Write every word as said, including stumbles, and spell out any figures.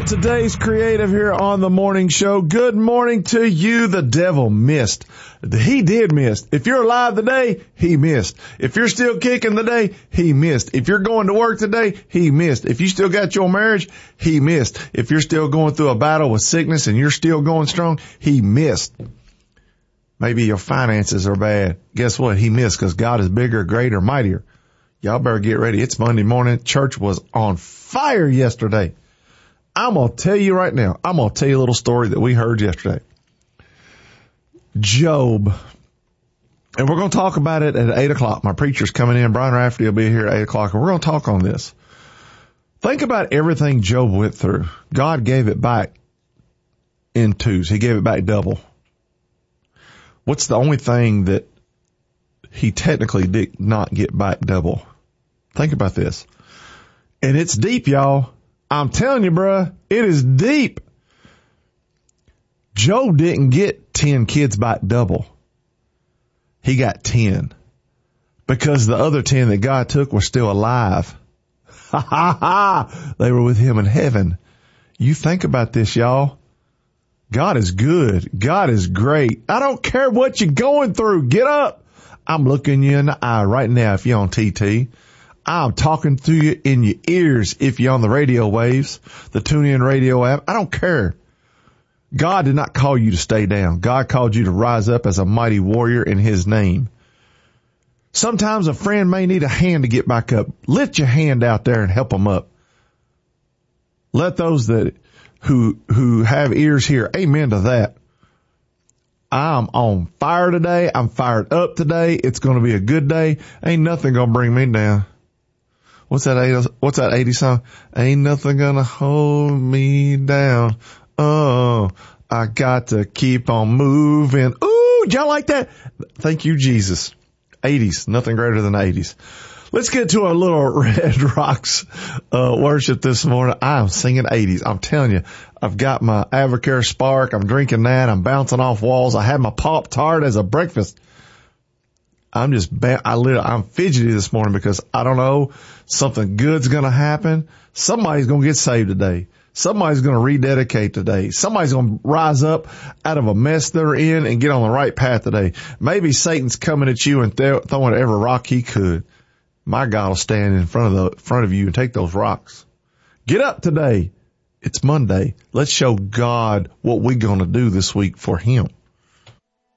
Well, today's creative here on the morning show. Good morning to you. The devil missed. He did miss. If you're alive today, he missed. If you're still kicking today, he missed. If you're going to work today, he missed. If you still got your marriage, he missed. If you're still going through a battle with sickness and you're still going strong, he missed. Maybe your finances are bad. Guess what? He missed, because God is bigger, greater, mightier. Y'all better get ready. It's Monday morning. Church was on fire yesterday. I'm going to tell you right now, I'm going to tell you a little story that we heard yesterday. Job. And we're going to talk about it at eight o'clock. My preacher's coming in. Brian Rafferty will be here at eight o'clock, and we're going to talk on this. Think about everything Job went through. God gave it back in twos. He gave it back double. What's the only thing that he technically did not get back double? Think about this. And it's deep, y'all. I'm telling you, bruh, it is deep. Job didn't get ten kids back double. He got ten. Because the other ten that God took were still alive. Ha ha ha! They were with him in heaven. You think about this, y'all. God is good. God is great. I don't care what you're going through. Get up. I'm looking you in the eye right now if you're on T T. I'm talking to you in your ears if you're on the radio waves, the TuneIn radio app. I don't care. God did not call you to stay down. God called you to rise up as a mighty warrior in his name. Sometimes a friend may need a hand to get back up. Lift your hand out there and help them up. Let those that who who have ears hear. Amen to that. I'm on fire today. I'm fired up today. It's going to be a good day. Ain't nothing going to bring me down. What's that eighty, what's that eighty song? Ain't nothing gonna hold me down. Oh, I got to keep on moving. Ooh, y'all like that? Thank you, Jesus. eighties, nothing greater than eighties. Let's get to our little Red Rocks uh, worship this morning. I'm singing eighties. I'm telling you, I've got my Avocare Spark. I'm drinking that. I'm bouncing off walls. I had my Pop-Tart as a breakfast. I'm just, I literally, I'm fidgety this morning because I don't know, something good's going to happen. Somebody's going to get saved today. Somebody's going to rededicate today. Somebody's going to rise up out of a mess they're in and get on the right path today. Maybe Satan's coming at you and th- throwing every rock he could. My God will stand in front of the front of you and take those rocks. Get up today. It's Monday. Let's show God what we're going to do this week for him.